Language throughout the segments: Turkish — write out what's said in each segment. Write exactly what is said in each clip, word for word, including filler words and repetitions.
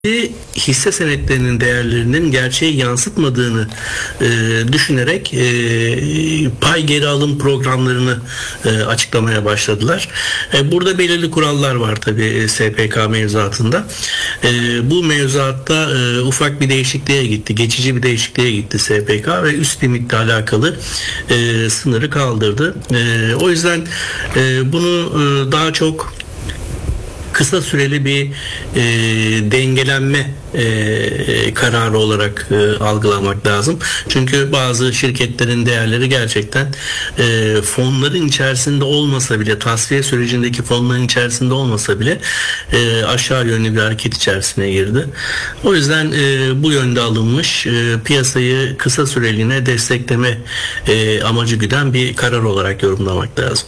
hisse senetlerinin değerlerinin gerçeği yansıtmadığını e, düşünerek e, pay geri alım programlarını e, açıklamaya başladılar. E, burada belirli kurallar var tabii S P K mevzuatında. E, bu mevzuatta e, ufak bir değişikliğe gitti, geçici bir değişikliğe gitti S P K ve üst limitle alakalı e, sınırı kaldırdı. E, o yüzden e, bunu e, daha çok kısa süreli bir e, dengelenme e, kararı olarak e, algılamak lazım. Çünkü bazı şirketlerin değerleri gerçekten e, fonların içerisinde olmasa bile, tasfiye sürecindeki fonların içerisinde olmasa bile e, aşağı yönlü bir hareket içerisine girdi. O yüzden e, bu yönde alınmış, e, piyasayı kısa süreliğine destekleme e, amacı güden bir karar olarak yorumlamak lazım.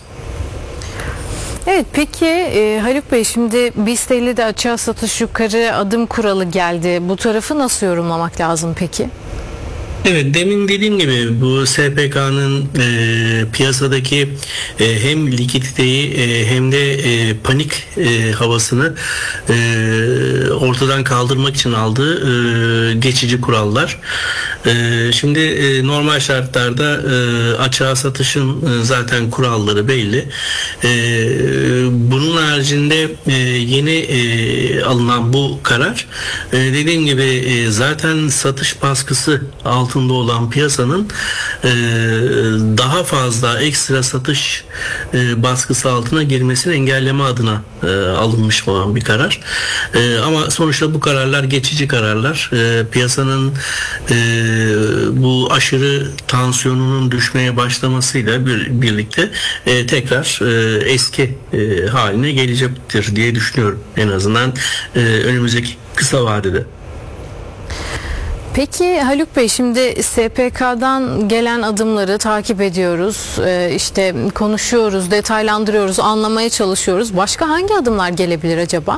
Evet, peki e, Haluk Bey, şimdi BIST ellide açığa satış yukarı adım kuralı geldi. Bu tarafı nasıl yorumlamak lazım peki? Evet, demin dediğim gibi bu S P K'nın e, piyasadaki e, hem likiditeyi e, hem de e, panik e, havasını e, ortadan kaldırmak için aldığı e, geçici kurallar. E, şimdi e, normal şartlarda e, açığa satışın e, zaten kuralları belli. E, bunun haricinde e, yeni e, alınan bu karar e, dediğim gibi e, zaten satış baskısı altında olan piyasanın e, daha fazla ekstra satış e, baskısı altına girmesini engelleme adına e, alınmış olan bir karar. E, ama sonuçta bu kararlar geçici kararlar. E, piyasanın e, bu aşırı tansiyonunun düşmeye başlamasıyla bir, birlikte e, tekrar e, eski e, haline gelecektir diye düşünüyorum. En azından e, önümüzdeki kısa vadede. Peki Haluk Bey, şimdi S P K'dan gelen adımları takip ediyoruz, ee, işte konuşuyoruz, detaylandırıyoruz, anlamaya çalışıyoruz. Başka hangi adımlar gelebilir acaba?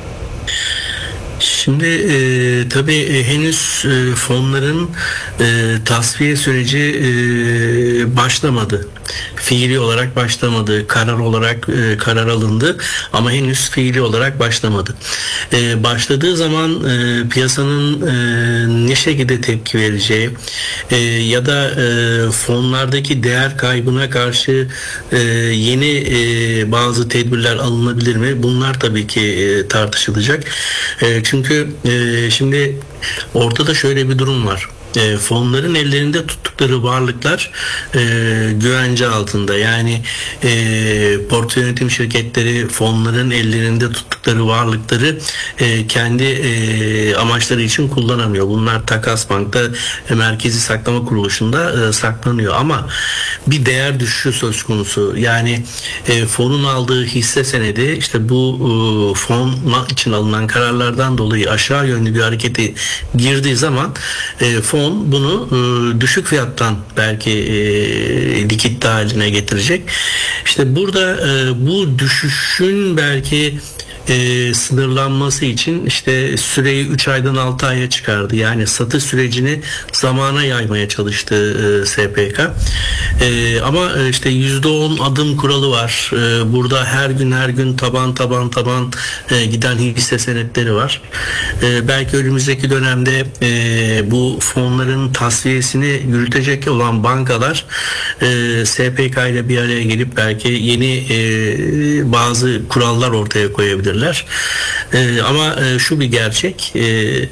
Şimdi e, tabii e, henüz e, fonların e, tasfiye süreci e, başlamadı. Fiili olarak başlamadı. Karar olarak e, karar alındı ama henüz fiili olarak başlamadı. E, başladığı zaman e, piyasanın e, ne şekilde tepki vereceği e, ya da e, fonlardaki değer kaybına karşı e, yeni e, bazı tedbirler alınabilir mi? Bunlar tabii ki e, tartışılacak. E, çünkü e, şimdi ortada şöyle bir durum var. E, fonların ellerinde tuttukları varlıklar e, güvence altında. Yani e, portföy yönetim şirketleri fonların ellerinde tuttukları varlıkları e, kendi e, amaçları için kullanamıyor. Bunlar Takas Bank'ta e, Merkezi Saklama Kuruluşu'nda e, saklanıyor. Ama bir değer düşüşü söz konusu. Yani e, fonun aldığı hisse senedi işte bu e, fon için alınan kararlardan dolayı aşağı yönlü bir harekete girdiği zaman e, fon bunu e, düşük fiyattan belki e, likitte haline getirecek. İşte burada e, bu düşüşün belki e, sınırlanması için işte süreyi üç aydan altı aya çıkardı. Yani satış sürecini zamana yaymaya çalıştı e, S P K. E, ama e, işte yüzde on adım kuralı var. E, burada her gün her gün taban taban taban e, giden hisse senetleri var. E, belki önümüzdeki dönemde e, bu fonların tasfiyesini yürütecek olan bankalar e, S P K ile bir araya gelip belki yeni e, bazı kurallar ortaya koyabilirler. Ee, ama e, şu bir gerçek, e, e,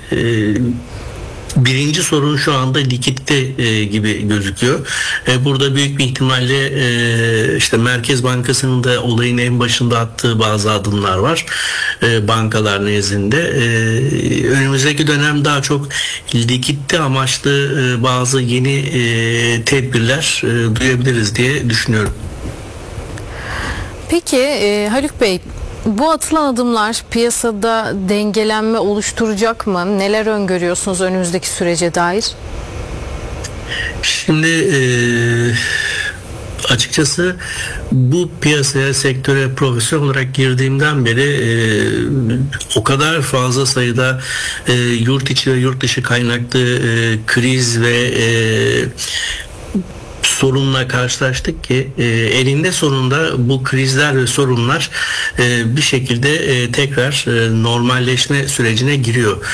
birinci sorun şu anda likitte e, gibi gözüküyor. E, burada büyük bir ihtimalle e, işte Merkez Bankası'nın da olayın en başında attığı bazı adımlar var e, bankalar nezdinde. E, önümüzdeki dönem daha çok likitte amaçlı e, bazı yeni e, tedbirler e, duyabiliriz diye düşünüyorum. Peki e, Haluk Bey, bu atılan adımlar piyasada dengelenme oluşturacak mı? Neler öngörüyorsunuz önümüzdeki sürece dair? Şimdi e, açıkçası bu piyasaya, sektöre profesyonel olarak girdiğimden beri e, o kadar fazla sayıda e, yurt içi ve yurt dışı kaynaklı e, kriz ve e, sorunla karşılaştık ki e, elinde sonunda bu krizler ve sorunlar e, bir şekilde e, tekrar e, normalleşme sürecine giriyor.